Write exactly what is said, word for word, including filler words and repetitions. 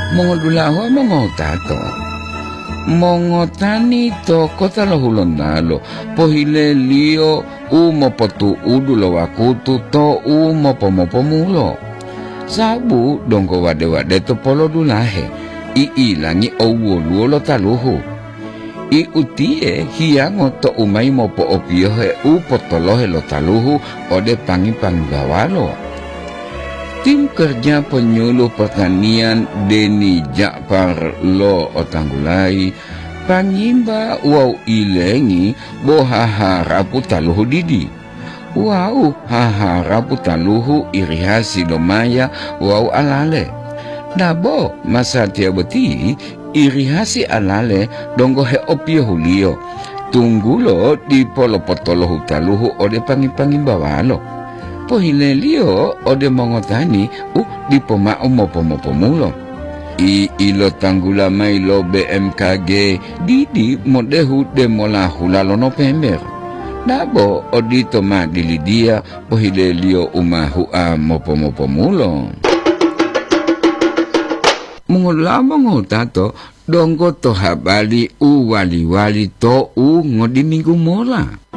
Mongodulaho mongotato. Mongotani to kota lo hulondalo. Pohile lio umo potu udulo wakutu to umo pomopo mulo. Sabu dongko wade wade to polo dulahe. I ilangi owo luo lo taluhu. I utie hiango to umai mopo opiohe u potolohe lo taluhu ode pangi panggawalo. Tim kerja penyuluh pertanian Deni Jakpar Lo Otanggulai panyimba wau ilengi bo haharapu taluhu didi. Wau haharapu taluhu irihasi domaya wau alale. Nabo masa tia beti irihasi alale donggo he opio hulio. Tunggulo di polo potolo hutaluhu ode pangi-pangi bawalo. Pohile lio ode mongotani u di poma umopo-mopo mulo. I ilo tanggula mai lo B M K G didi modehu de mola hulalo no pember. Nabo odito ma dilidia pohile lio umahu a mopo-mopo mulo. Mungula mongotato donggo to habali u wali-wali to u ngodi minggu mola.